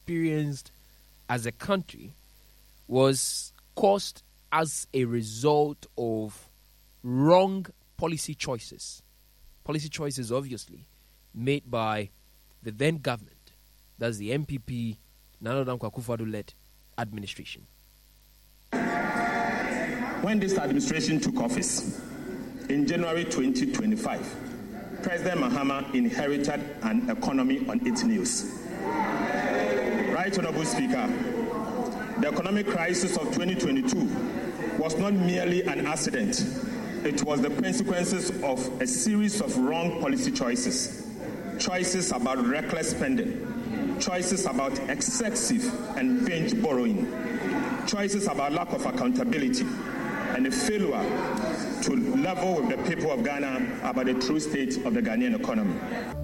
experienced as a country was caused as a result of wrong policy choices. Policy choices, obviously, made by the then government. That's the MPP, Nana Addo Dankwa Akufo-Addo-led administration. When this administration took office in January 2025, President Mahama inherited an economy on its knees. Right, Honorable Speaker, the economic crisis of 2022 was not merely an accident. It was the consequences of a series of wrong policy choices. Choices about reckless spending, choices about excessive and binge borrowing, choices about lack of accountability, and a failure to level with the people of Ghana about the true state of the Ghanaian economy.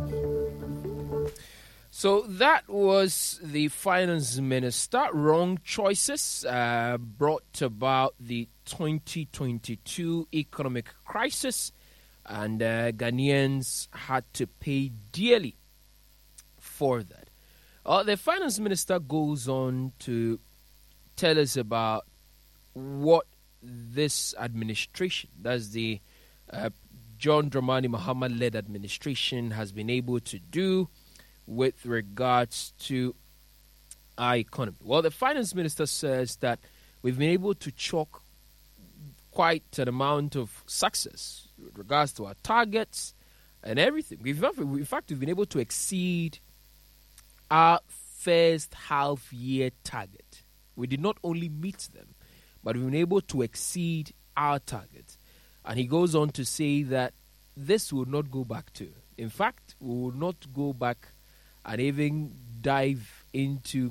So that was the finance minister. Wrong choices brought about the 2022 economic crisis, and Ghanaians had to pay dearly for that. The finance minister goes on to tell us about what this administration, that's the John Dramani Mahama-led administration, has been able to do with regards to our economy. Well, the finance minister says that we've been able to chalk quite an amount of success with regards to our targets and everything. In fact, we've been able to exceed our first half-year target. We did not only meet them, but we've been able to exceed our target. And he goes on to say that this will not go back to. In fact, we will not go back and even dive into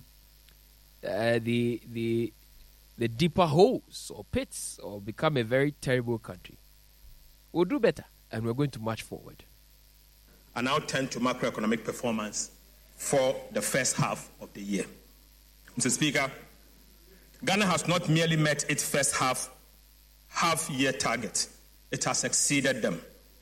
the deeper holes or pits or become a very terrible country. We'll do better, and we're going to march forward. I now turn to macroeconomic performance for the first half of the year. Mr. Speaker, Ghana has not merely met its first half-year target, it has exceeded them.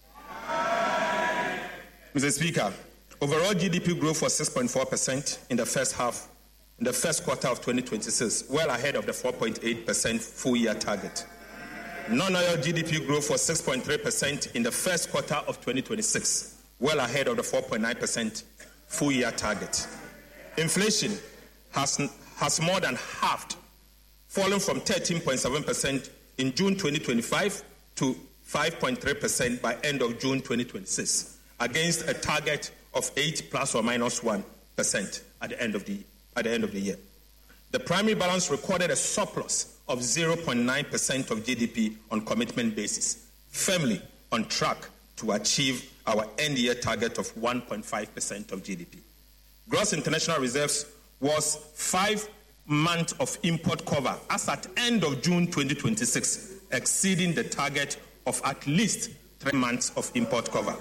Mr. Speaker, overall GDP growth was 6.4% in the first quarter of 2026, well ahead of the 4.8% full-year target. Non-oil GDP growth was 6.3% in the first quarter of 2026, well ahead of the 4.9% full-year target. Inflation has more than halved, falling from 13.7% in June 2025 to 5.3% by end of June 2026, against a target of 8 plus or minus 1% at the end of the year. The primary balance recorded a surplus of 0.9% of GDP on commitment basis, firmly on track to achieve our end-year target of 1.5% of GDP. Gross international reserves was 5 months of import cover as at end of June 2026, exceeding the target of at least 3 months of import cover.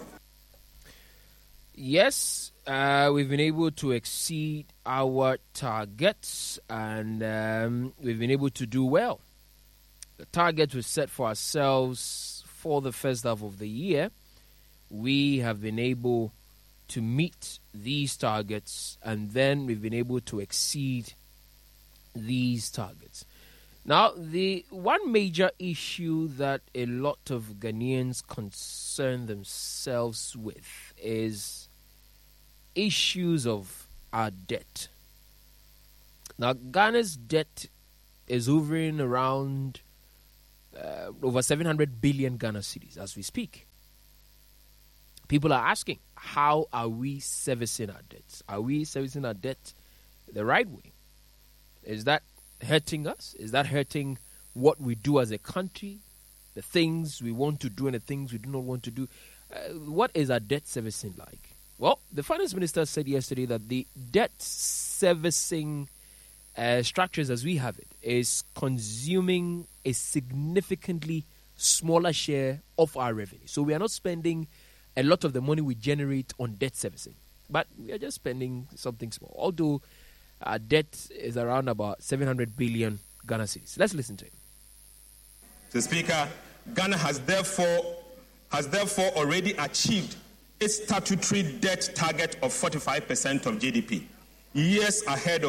Yes, we've been able to exceed our targets, and we've been able to do well. The target we set for ourselves for the first half of the year, we have been able to meet these targets, and then we've been able to exceed these targets. Now, the one major issue that a lot of Ghanaians concern themselves with is issues of our debt. Now, Ghana's debt is hovering around over 700 billion Ghana cedis as we speak. People are asking, how are we servicing our debts? Are we servicing our debt the right way? Is that hurting us? Is that hurting what we do as a country? The things we want to do and the things we do not want to do? What is our debt servicing like? Well, the finance minister said yesterday that the debt servicing structures as we have it is consuming a significantly smaller share of our revenue. So we are not spending a lot of the money we generate on debt servicing, but we are just spending something small. Although our debt is around about 700 billion Ghana cedis. Let's listen to him. Mr. Speaker, Ghana has therefore already achieved its statutory debt target of 45% of GDP, years ahead of